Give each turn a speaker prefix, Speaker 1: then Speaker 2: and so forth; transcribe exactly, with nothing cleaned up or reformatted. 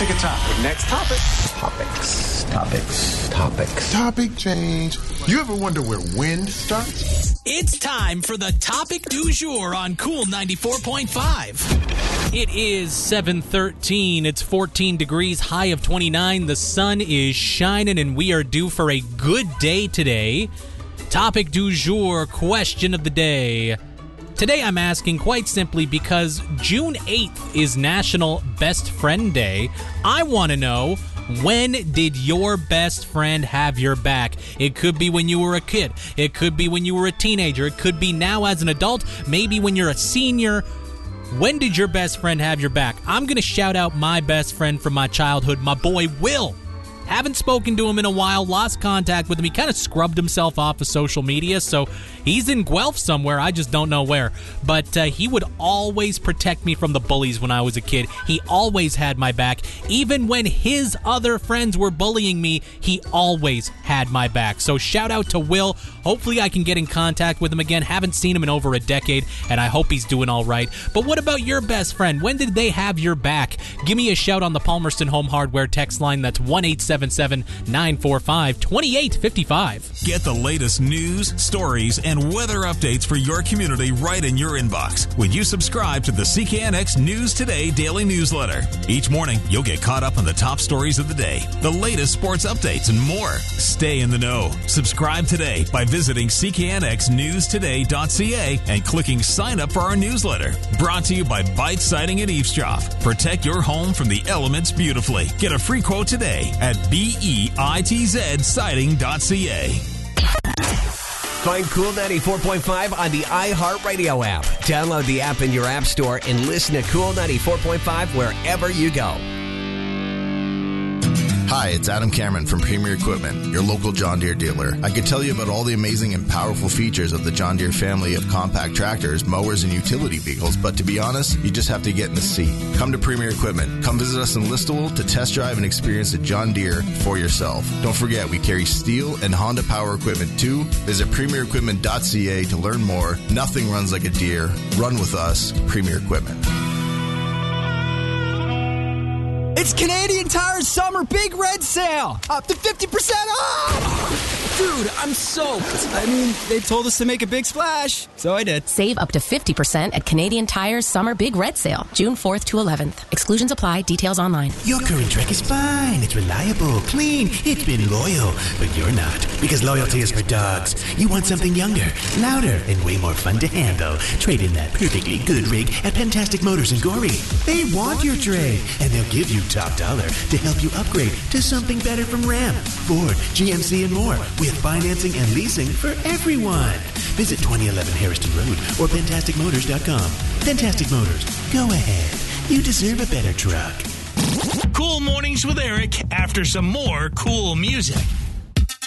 Speaker 1: pick a topic.
Speaker 2: Next topic.
Speaker 3: Topics, topics, topics.
Speaker 4: Topic change. You ever wonder where wind starts?
Speaker 5: It's time for the topic du jour on Cool ninety-four point five. It is seven thirteen. It's fourteen degrees, high of twenty-nine. The sun is shining, and we are due for a good day today. Topic du jour, question of the day. Today I'm asking quite simply because June eighth is National Best Friend Day. I want to know, when did your best friend have your back? It could be when you were a kid. It could be when you were a teenager. It could be now as an adult. Maybe when you're a senior. When did your best friend have your back? I'm going to shout out my best friend from my childhood, my boy Will. Haven't spoken to him in a while, lost contact with him. He kind of scrubbed himself off of social media, so he's in Guelph somewhere. I just don't know where. But uh, he would always protect me from the bullies when I was a kid. He always had my back. Even when his other friends were bullying me, he always had my back. So shout out to Will. Hopefully I can get in contact with him again. Haven't seen him in over a decade, and I hope he's doing all right. But what about your best friend? When did they have your back? Give me a shout on the Palmerston Home Hardware text line. That's one eight seven seven, nine four five, two eight five five.
Speaker 6: Get the latest news, stories, and weather updates for your community right in your inbox when you subscribe to the C K N X News Today daily newsletter. Each morning, you'll get caught up on the top stories of the day, the latest sports updates, and more. Stay in the know. Subscribe today by visiting C K N X news today dot C A and clicking sign up for our newsletter. Brought to you by Bite Siding and Eavesdrop. Protect your home from the elements beautifully. Get a free quote today at B E I T Z siding dot C A.
Speaker 7: Find Cool ninety-four point five on the iHeartRadio app. Download the app in your app store and listen to Cool ninety-four point five wherever you go.
Speaker 8: Hi, it's Adam Cameron from Premier Equipment, your local John Deere dealer. I could tell you about all the amazing and powerful features of the John Deere family of compact tractors, mowers, and utility vehicles, but to be honest, you just have to get in the seat. Come to Premier Equipment. Come visit us in Listowel to test drive and experience a John Deere for yourself. Don't forget, we carry Steel and Honda Power Equipment too. Visit premier equipment dot C A to learn more. Nothing runs like a Deere. Run with us, Premier Equipment.
Speaker 9: It's Canadian Tire's Summer Big Red Sale! Up to fifty percent off! Dude, I'm soaked. I mean, they told us to make a big splash, so I did.
Speaker 10: Save up to fifty percent at Canadian Tire's Summer Big Red Sale, June fourth to eleventh. Exclusions apply. Details online.
Speaker 11: Your current Trek is fine. It's reliable, clean. It's been loyal. But you're not, because loyalty is for dogs. You want something younger, louder, and way more fun to handle. Trade in that perfectly good rig at Fantastic Motors in Gorey. They want your trade, and they'll give you top dollar to help you upgrade to something better from Ram, Ford, G M C, and more, with financing and leasing for everyone. Visit twenty eleven Harrison Road or fantastic motors dot com. Fantastic Motors. Go ahead. You deserve a better truck.
Speaker 6: Cool Mornings with Eric after some more cool music.